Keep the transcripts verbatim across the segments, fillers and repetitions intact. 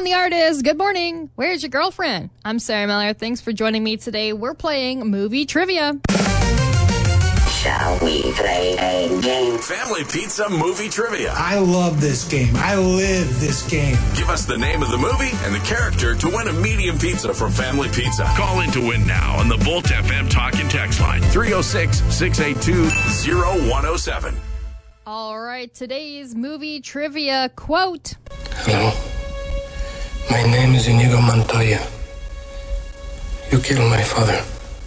on the artist. Good morning. Where's your girlfriend? I'm Sarah Miller. Thanks for joining me today. We're playing movie trivia. Shall we play a game? Family Pizza Movie Trivia. I love this game. I live this game. Give us the name of the movie and the character to win a medium pizza from Family Pizza. Call in to win now on the Volt F M Talk and Text line. three oh six, six eight two, oh one oh seven. All right, today's movie trivia quote. Hello. My name is Inigo Montoya. You killed my father.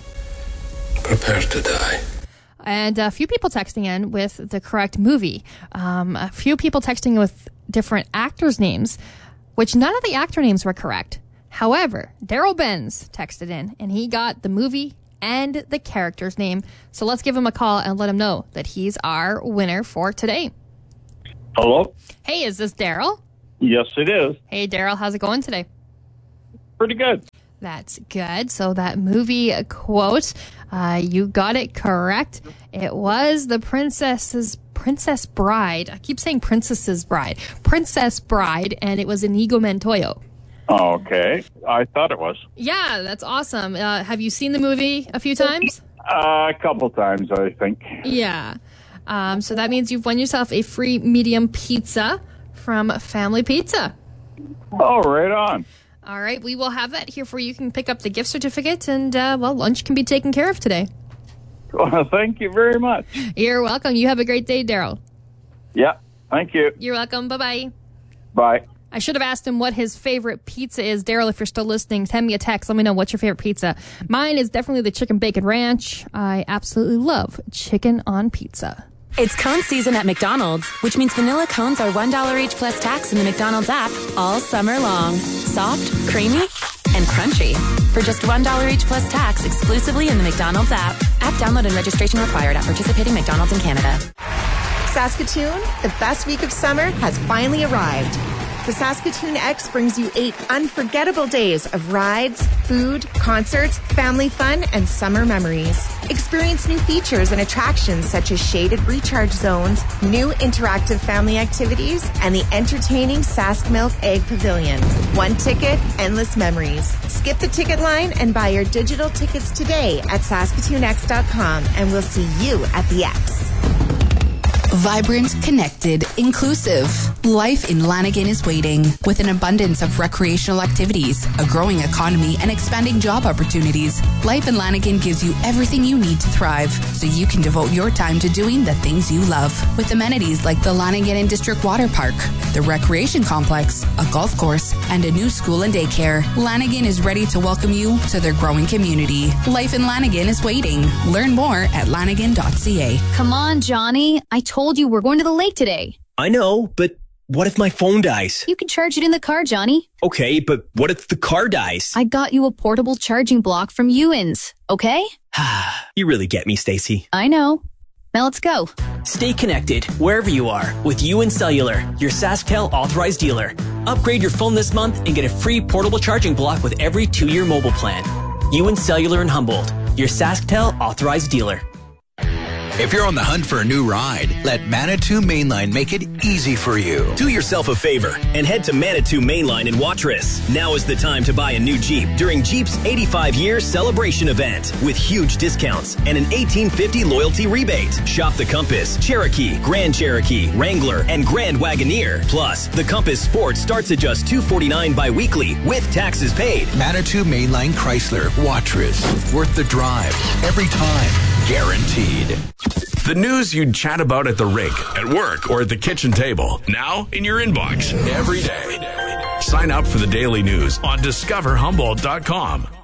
Prepare to die. And a few people texting in with the correct movie. Um, a few people texting with different actors' names, which none of the actor names were correct. However, Daryl Benz texted in, and he got the movie and the character's name. So let's give him a call and let him know that he's our winner for today. Hello? Hey, is this Daryl? Yes, it is. Hey, Daryl, how's it going today? Pretty good. That's good. So that movie quote, uh, you got it correct. It was the Princess's Princess Bride. I keep saying Princess's Bride. Princess Bride, and it was Inigo Montoya. Okay. I thought it was. Yeah, that's awesome. Uh, have you seen the movie a few times? Uh, a couple times, I think. Yeah. Um, so that means you've won yourself a free medium pizza from Family Pizza. Oh, right on. All right, we will have that here for you. You can pick up the gift certificate, and, uh, well, lunch can be taken care of today. Well, thank you very much. You're welcome. You have a great day, Daryl. Yeah, thank you. You're welcome. Bye-bye. Bye. I should have asked him what his favorite pizza is. Daryl, if you're still listening, send me a text. Let me know what's your favorite pizza. Mine is definitely the chicken bacon ranch. I absolutely love chicken on pizza. It's cone season at McDonald's, which means vanilla cones are one dollar each plus tax in the McDonald's app all summer long. Soft, creamy, and crunchy. For just one dollar each plus tax exclusively in the McDonald's app. App download and registration required at participating McDonald's in Canada. Saskatoon, the best week of summer has finally arrived. The Saskatoon X brings you eight unforgettable days of rides, food, concerts, family fun, and summer memories. Experience new features and attractions such as shaded recharge zones, new interactive family activities, and the entertaining Sask Milk Egg Pavilion. One ticket, endless memories. Skip the ticket line and buy your digital tickets today at Saskatoon X dot com, and we'll see you at the X. Vibrant, connected, inclusive. Life in Lanigan is waiting. With an abundance of recreational activities, a growing economy, and expanding job opportunities, life in Lanigan gives you everything you need to thrive, so you can devote your time to doing the things you love. With amenities like the Lanigan and District Water Park, the Recreation Complex, a golf course, and a new school and daycare, Lanigan is ready to welcome you to their growing community. Life in Lanigan is waiting. Learn more at lanigan dot c a. Come on, Johnny. I told you we're going to the lake today. I know, but what if my phone dies? You can charge it in the car, Johnny. Okay, but what if the car dies? I got you a portable charging block from Ewins, okay? You really get me, Stacy. I know. Now let's go. Stay connected wherever you are with Ewins Cellular, your SaskTel authorized dealer. Upgrade your phone this month and get a free portable charging block with every two-year mobile plan. Ewins Cellular in Humboldt, your SaskTel authorized dealer. If you're on the hunt for a new ride, let Manitou Mainline make it easy for you. Do yourself a favor and head to Manitou Mainline in Watrous. Now is the time to buy a new Jeep during Jeep's eighty-five year celebration event with huge discounts and an eighteen fifty loyalty rebate. Shop the Compass, Cherokee, Grand Cherokee, Wrangler, and Grand Wagoneer. Plus, the Compass Sport starts at just two forty-nine bi-weekly with taxes paid. Manitou Mainline Chrysler, Watrous. Worth the drive. Every time. Guaranteed. The news you'd chat about at the rink, at work, or at the kitchen table. Now in your inbox every day. Sign up for the daily news on discover humboldt dot com.